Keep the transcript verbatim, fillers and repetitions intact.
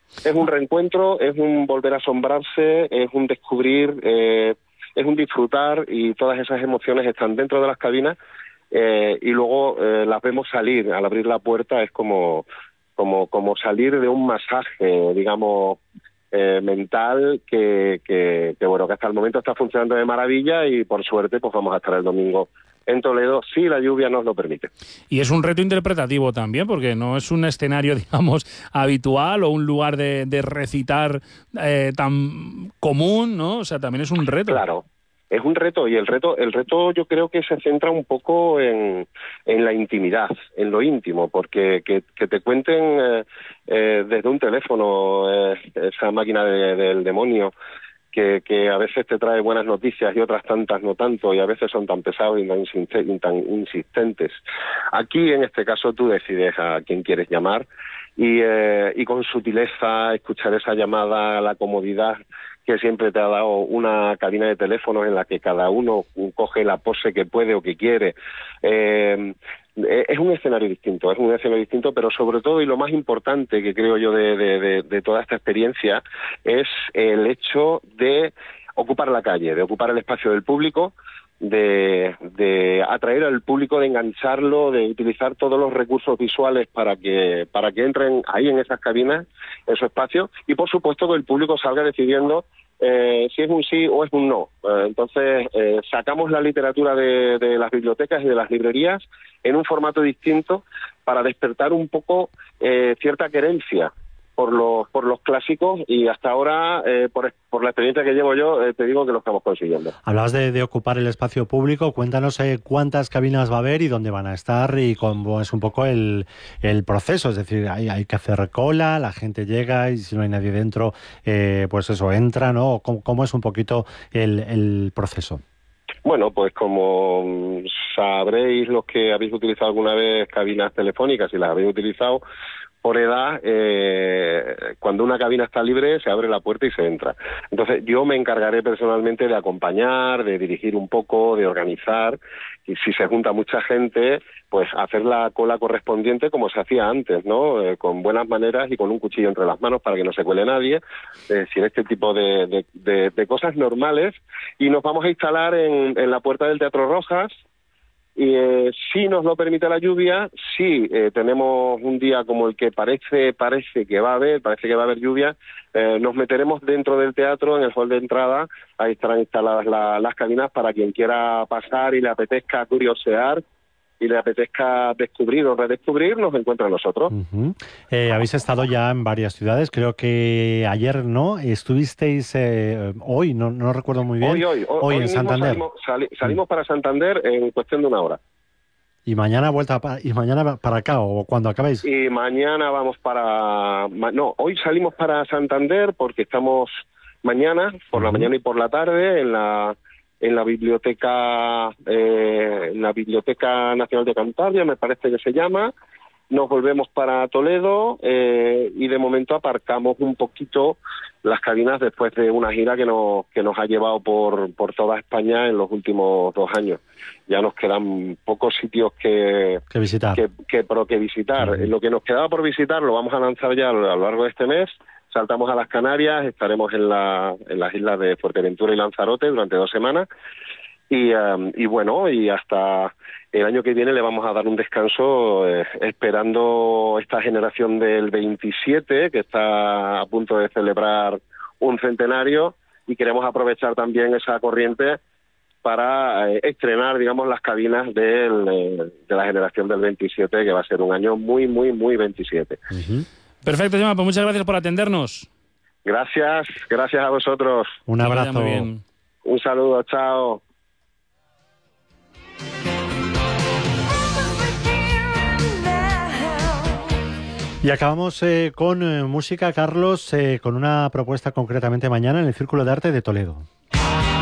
Es un reencuentro, es un volver a asombrarse, es un descubrir, eh, es un disfrutar, y todas esas emociones están dentro de las cabinas, eh, y luego eh, las vemos salir. Al abrir la puerta es como, como, como salir de un masaje, digamos, Eh, mental que, que, que bueno que hasta el momento está funcionando de maravilla, y por suerte pues vamos a estar el domingo en Toledo si la lluvia nos lo permite. Y es un reto interpretativo también, porque no es un escenario, digamos, habitual o un lugar de, de recitar eh, tan común, ¿no? O sea, también es un reto. Claro. Es un reto, y el reto el reto yo creo que se centra un poco en, en la intimidad, en lo íntimo, porque que, que te cuenten eh, eh, desde un teléfono eh, esa máquina de, del demonio, que, que a veces te trae buenas noticias y otras tantas no tanto, y a veces son tan pesados y tan, insiste, tan insistentes. Aquí, en este caso, tú decides a quién quieres llamar, y, eh, y con sutileza escuchar esa llamada, la comodidad que siempre te ha dado una cabina de teléfonos en la que cada uno coge la pose que puede o que quiere. Eh, es un escenario distinto, es un escenario distinto, pero sobre todo, y lo más importante que creo yo de, de, de, de toda esta experiencia, es el hecho de ocupar la calle, de ocupar el espacio del público, de, de atraer al público, de engancharlo, de utilizar todos los recursos visuales para que para que entren ahí en esas cabinas, en su espacio, y por supuesto que el público salga decidiendo eh, si es un sí o es un no. Eh, entonces eh, sacamos la literatura de, de las bibliotecas y de las librerías en un formato distinto para despertar un poco eh, cierta querencia por los por los clásicos, y hasta ahora, eh, por, por la experiencia que llevo yo, eh, te digo que lo estamos consiguiendo. Hablabas de, de ocupar el espacio público. Cuéntanos eh, cuántas cabinas va a haber y dónde van a estar, y cómo es un poco el, el proceso. Es decir, hay, hay que hacer cola, la gente llega y si no hay nadie dentro, eh, pues eso, entra, ¿no? ¿Cómo, cómo es un poquito el, el proceso? Bueno, pues como sabréis los que habéis utilizado alguna vez cabinas telefónicas, y las habéis utilizado, por edad, eh, cuando una cabina está libre se abre la puerta y se entra. Entonces yo me encargaré personalmente de acompañar, de dirigir un poco, de organizar, y si se junta mucha gente, pues hacer la cola correspondiente como se hacía antes, ¿no? Eh, con buenas maneras y con un cuchillo entre las manos para que no se cuele nadie, eh, sin este tipo de, de, de, de cosas normales. Y nos vamos a instalar en, en la puerta del Teatro Rojas. Y eh, si nos lo permite la lluvia, si eh, tenemos un día como el que parece parece que va a haber, parece que va a haber lluvia, eh, nos meteremos dentro del teatro, en el hall de entrada. Ahí estarán instaladas la, las cabinas para quien quiera pasar y le apetezca curiosear y le apetezca descubrir o redescubrir, nos encuentra a nosotros. Uh-huh. Eh, habéis estado ya en varias ciudades, creo que ayer, ¿no? Estuvisteis eh, hoy, no, no recuerdo muy bien. Hoy, hoy, hoy, hoy hoy en Santander. Salimos, sali, salimos uh-huh. para Santander en cuestión de una hora. ¿Y mañana vuelta pa, y mañana para acá o cuando acabéis? Y mañana vamos para... No, hoy salimos para Santander porque estamos mañana, por uh-huh. la mañana y por la tarde, en la... en la biblioteca eh, en la Biblioteca Nacional de Cantabria, me parece que se llama. Nos volvemos para Toledo eh, y de momento aparcamos un poquito las cabinas después de una gira que nos que nos ha llevado por por toda España en los últimos dos años. Ya nos quedan pocos sitios que que visitar. Que, que, pero que visitar. Uh-huh. Lo que nos quedaba por visitar lo vamos a lanzar ya a lo largo de este mes. Saltamos a las Canarias, estaremos en, la, en las islas de Fuerteventura y Lanzarote durante dos semanas. Y, um, y bueno, y hasta el año que viene le vamos a dar un descanso eh, esperando esta generación del veintisiete, que está a punto de celebrar un centenario, y queremos aprovechar también esa corriente para eh, estrenar, digamos, las cabinas del, eh, de la generación del veintisiete, que va a ser un año muy, muy, muy veintisiete. Uh-huh. Perfecto, Gemma, pues muchas gracias por atendernos. Gracias, gracias a vosotros. Un abrazo. Muy bien. Un saludo, chao. Y acabamos eh, con eh, música, Carlos, eh, con una propuesta concretamente mañana en el Círculo de Arte de Toledo.